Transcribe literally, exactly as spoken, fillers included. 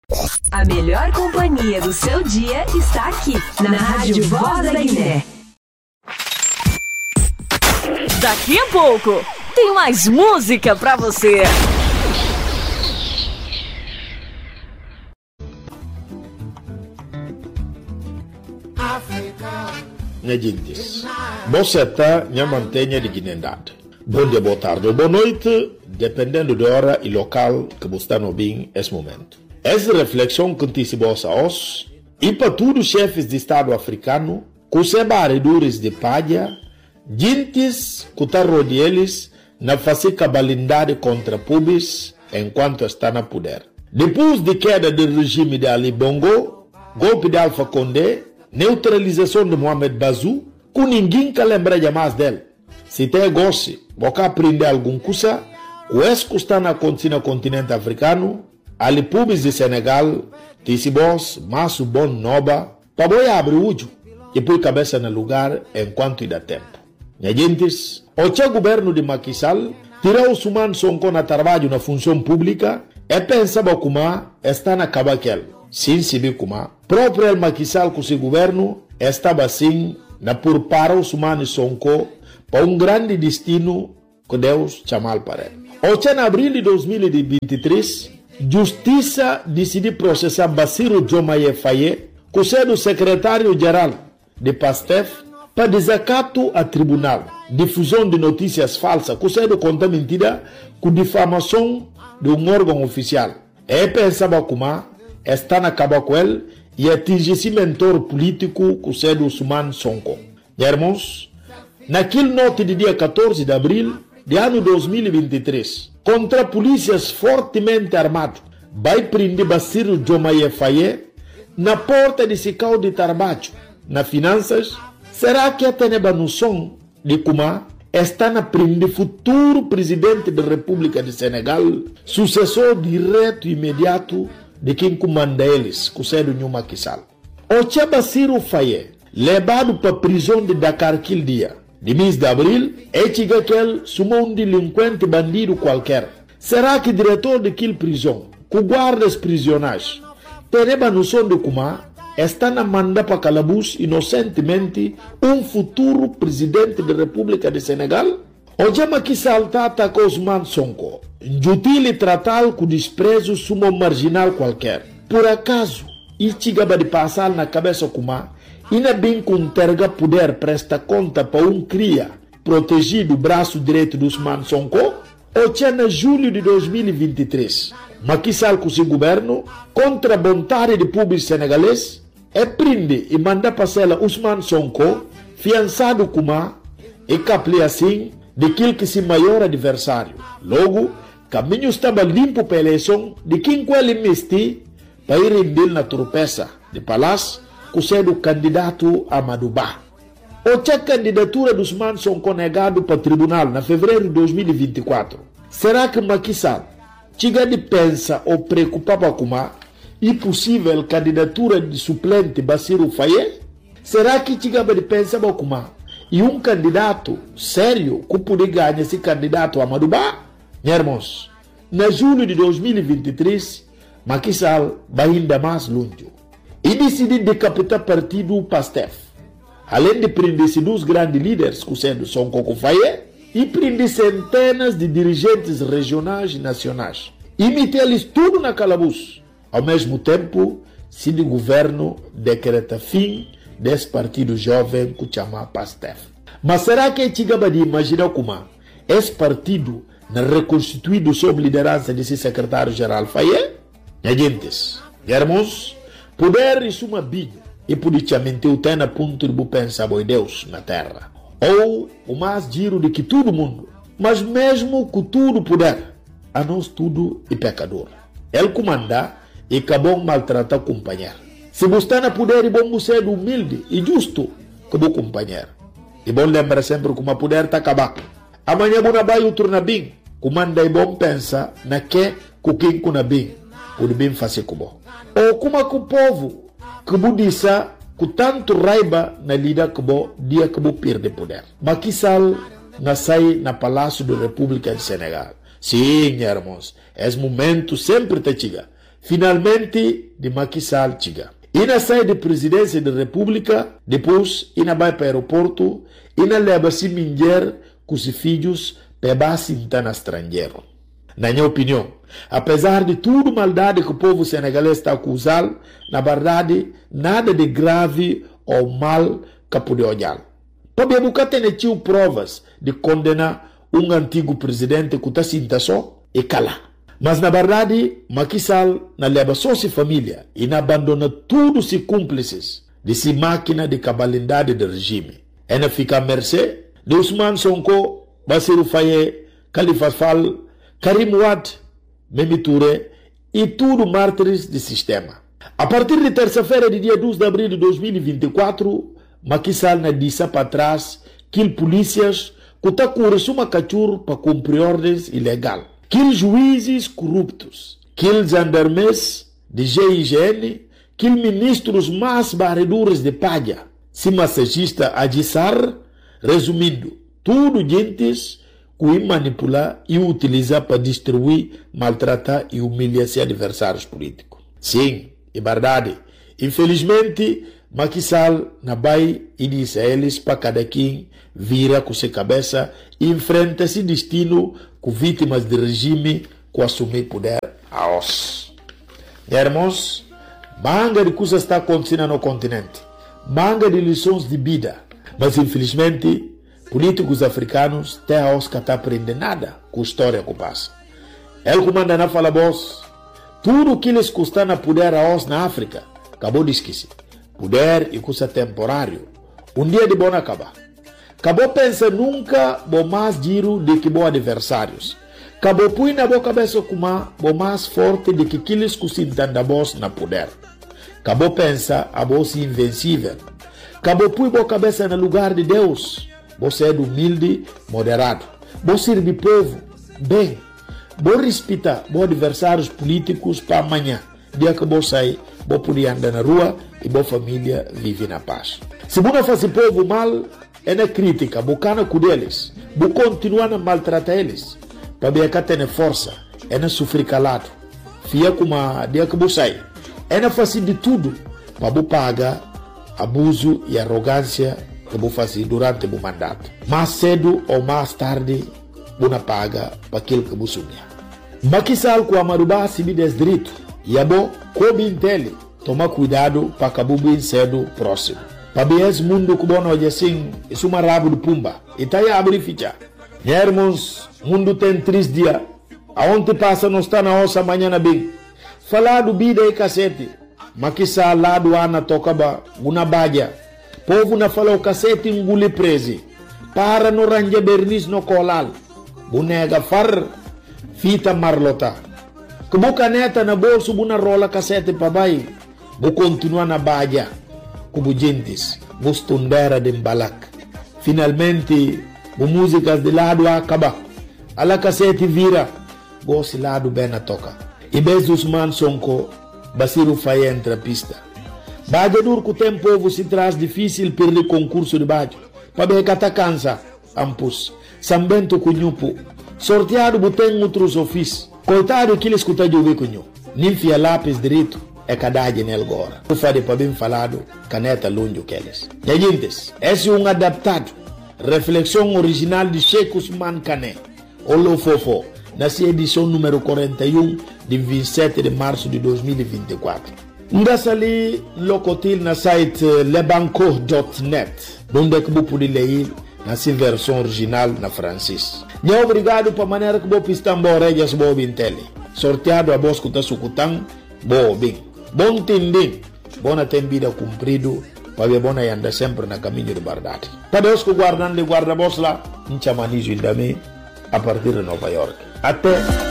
A melhor companhia do seu dia está aqui, na Rádio Voz da Guiné. Daqui a pouco, tem mais música pra você. Minha gente, você está na mantenha de Guiné-Ndade. Bom dia, boa tarde ou boa noite, dependendo da hora e local que você está no bem nesse momento. Essa reflexão que antecipou-se a nós e para todos os chefes de Estado africano, que os barredores de palha, gentes que estão rodeados na fazer cabalindade contra pubis enquanto está no poder. Depois de queda do regime de Ali Bongo, golpe de Alpha Condé, neutralização de Mohamed Bazoum, que ninguém que lembra mais dele. Se tem gosto, você aprender alguma coisa, o esse que está acontecendo no continente africano, ali pubis de Senegal, Tissibos, Masso Bon Noba, para boi abrir o olho e pôr cabeça no lugar enquanto dá tempo. Minha gentes, o governo de Macky Sall tirou os humanos Sonko na trabalho na função pública e pensava como está na cabaquel. Sim, se vê como próprio Macky Sall com seu governo estava assim na por para os humanos Sonko para um grande destino que Deus chamou para ele. O em abril de dois mil e vinte e três, Justiça decidiu processar Bassirou Diomaye Faye, que é o secretário-geral de PASTEF, para desacato a tribunal, difusão de notícias falsas, que é conta mentira, com difamação de um órgão oficial. E pensava como está na caba com ele e atingir esse mentor político, que é o Ousmane Sonko. Irmãos, naquele noite de dia quatorze de abril de ano dois mil e vinte e três, contra polícias fortemente armados, vai prender Bassirou Diomaye Faye na porta de Sicao de Tarbacho, na finanças. Será que até a noção de como está na prender futuro presidente da República de Senegal, sucessor direto e imediato de quem comanda eles, que é o Macky Sall? O Tchê Bassirou Faye, levado para a prisão de Dakar aquele dia, de mês de abril, é que aquele sumou um delinquente bandido qualquer. Será que o diretor daquela prisão, que guarda os prisioneiros, tem a noção de como está na manda para calabouço inocentemente um futuro presidente da República de Senegal? O Jama que salta atacou Ousmane Sonko, injutil e tratá-lo com desprezo sumo marginal qualquer. Por acaso, isso chegava de passar na cabeça como e não bem com terga poder presta conta para um cria protegido o braço direito do Ousmane Sonko? O tinha em julho de dois mil e vinte e três, Macky Sall com seu governo, contra a vontade de público senegalês, é prende e manda passar Ousmane Sonko, fiançado como e caple assim daquele que se maior adversário. Logo, caminho estava limpo para a eleição de quem com ele investi para ir render na tropeça de palácio, que é o candidato Amadou Ba. O candidatura do Ousmane Sonko negado para o tribunal na fevereiro de dois mil e vinte e quatro. Será que Macky Sall chega de pensa ou preocupava com a impossível candidatura de suplente Bassirou Faye? Será que chega de pensar com a e um candidato sério que poderia ganhar esse candidato Amadou Ba? Meus irmãos, na julho de dois mil e vinte e três, Macky Sall vai ainda mais longe e decidiu decapitar partido PASTEF. Além de prender dois grandes líderes, que sendo Sonko Faye, e prender centenas de dirigentes regionais e nacionais. E meter-lhes tudo na calabouço. Ao mesmo tempo, se o governo decreta fim desse partido jovem que chama PASTEF. Mas será que é chegava de imaginar como esse partido não reconstituído sob liderança desse secretário-geral Faye? Minha gentes, irmãos, poder isso uma biga e politicamente o tem a ponto de pensar em Deus na terra. Ou o mais giro de que todo mundo, mas mesmo com tudo poder, a nós tudo é pecador. Ele comanda e acabou maltratar o companheiro. Se você está na poder, é bom você ser humilde e justo com o companheiro. E bom lembrar sempre que o poder está acabado. Amanhã você vai outro na bem. Comanda é bom pensar na que com quem com na bem, o bem fazer com bom. Ou como com o povo que você disse com tanto raiva na lida que você dia que você perde poder. Macky Sall nasceu na Palácio da República de Senegal. Sim, irmãos, esse momento sempre te chega. Finalmente, de Macky Sall chega. Ina sai de presidência da República, depois ina vai para o aeroporto, ina leva si mulher com os filhos para base no estrangeiro. Na minha opinião, apesar de tudo maldade que o povo senegalês está acusando, na verdade, nada de grave ou mal que pode olhar. Para nunca tem tido provas de condenar um antigo presidente que está sinta só e cala. Mas na verdade, Macky Sall na leva só sua família e na abandona tudo se cúmplices de si máquina de cabalidade do regime. Ela fica à mercê de Ousmane Sonko, Bassirou Faye, Khalifa Sall, Karim Wade, Mimi Touré e tudo mártires do sistema. A partir de terça-feira, de dia dois de abril de dois mil e vinte e quatro, Macky Sall na disse para trás que polícias que estão com uma cachorro para cumprir ordens ilegais. Que juízes corruptos, que gendarmes de G I G N, que ministros mais barredores de palha, se massagista Adissar, resumindo, tudo gentes que manipular e utilizar para destruir, maltratar e humilhar seus adversários políticos. Sim, é verdade. Infelizmente, Macky Sall na vai e diz a eles para cada quem vira com sua cabeça e enfrenta esse destino com vítimas do regime que assumir poder a os. Irmãos, manga de coisas está acontecendo no continente, manga de lições de vida, mas infelizmente políticos africanos até a os que não aprendem nada com a história que passa. Ele comanda na fala boss, tudo o que eles custam a poder a os na África, acabou de esquecer. Poder e custa temporário. Um dia de bom acabar. Acabou pensa nunca bom mais giro de que bom adversários. Acabou põe na boa cabeça como bom mais forte de que aqueles que se entendem boss na poder. Acabou pensa a boss invencível. Acabou põe boa cabeça no lugar de Deus. Você é humilde, moderado. Você serve povo, bem. Você respeita bom adversários políticos para amanhã. Dia que você sair, você poder andar na rua e boa família vive na paz. Se você faz o povo mal, é na crítica, bocana com eles, você continua a maltratar eles, para ver que tem força, é na sofrer calado, fia como a dia que você sai, é na fazer de tudo, para você pagar abuso e arrogância que você faz durante o mandato. Mais cedo ou mais tarde, você paga para aquilo que você sonha. Macky Sall com a Maruba se me desdireito, e a bom, como entende, toma cuidado para que o bem cedo próximo. Para ver esse mundo que bom hoje assim, isso é uma rabo de pumba. E tá aí a abrir ficha. Irmãos, o mundo tem três dias. Aonde passa não está na ossa amanhã na bem. Falar do vida e cacete. Macky Sall lá do Ana toca uma badia. Povo na fala o cacete engole prese. Para no range bernis no colal. Bonega far, fita marlota. Que boca neta na bolso, buna rola cacete para baixo. Vou continuar na badia. Como gentes, vou estudar de embalak. Finalmente, vou músicas de lado a acabar. A la cacete vira, vou se lado bem na toca. E bez Ousmane Sonko, Bassirou Faye entra a pista. Badia dur que o tempo se traz difícil perder concurso de badia. Para ver que tá cansa, ampus. Sambento cunhupo. Sorteado botem outros ofícios. Coitado que ele escuta de ouvir cunho. Ninfia lápis direito. É cadade nele agora. O fade para bem falado, caneta longe que eles. Gente, esse é um adaptado. Reflexão original de Sheikh Ousmane Kane. Olo Fofo, na sua edição número quarenta e um, de vinte e sete de março de dois mil e vinte e quatro. Ndassa ali, locotil na site lebanco ponto net, onde é que você pode ler na sua versão original na francês. E obrigado para a maneira que você pista embora e as boas intele. Sorteado a voz que está sucutando, boa bem. Bom tendem, bona tem vida cumprido, para ver bona anda sempre na caminho de verdade. Para Deus que guardando de guarda-voz lá, em chamanizo também, a partir de Nova York. Até